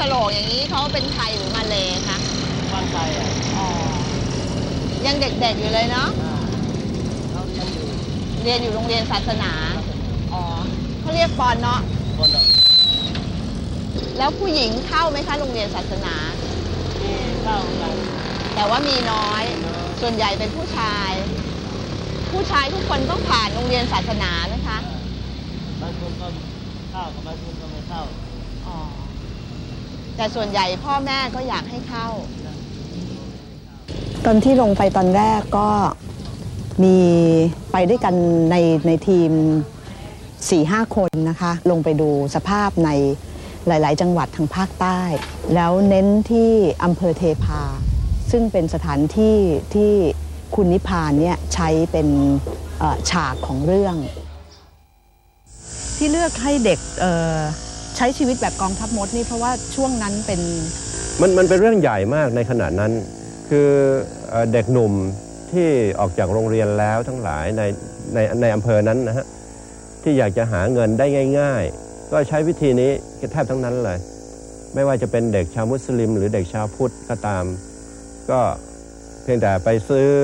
โหลกอย่างนี้เขาเป็นไทยหรือมาเลย์คะบ้านไทยอ่ะอ๋อยังเด็กๆอยู่เลยเนาะเขาเรียนอยู่โรงเรียนศาสนาอ๋อเขาเรียกปอนเนาะแล้วผู้หญิงเข้าไหมคะโรงเรียนศาสนามีเข้ากันแต่ว่ามีน้อยส่วนใหญ่เป็นผู้ชายทุกคนต้องผ่านโรงเรียนศาสนาไหมคะบางคนก็เข้าบางคนก็ไม่เข้าอ๋อแต่ส่วนใหญ่พ่อแม่ก็อยากให้เข้าตอนที่ลงไปตอนแรกก็มีไปด้วยกันในทีม 4-5 คนนะคะลงไปดูสภาพในหลายๆจังหวัดทางภาคใต้แล้วเน้นที่อำเภอเทพาซึ่งเป็นสถานที่ที่คุณนิพานเนี่ยใช้เป็นฉากของเรื่องที่เลือกให้เด็กใช้ชีวิตแบบกองทัพมดนี่เพราะว่าช่วงนั้นเป็นมันเป็นเรื่องใหญ่มากในขณะนั้นคือเด็กหนุ่มที่ออกจากโรงเรียนแล้วทั้งหลายในอำเภอนั้นนะฮะที่อยากจะหาเงินได้ง่ายๆก็ใช้วิธีนี้แทบทั้งนั้นเลยไม่ว่าจะเป็นเด็กชาวมุสลิมหรือเด็กชาวพุทธก็ตามก็เพียงแต่ไปซื้อ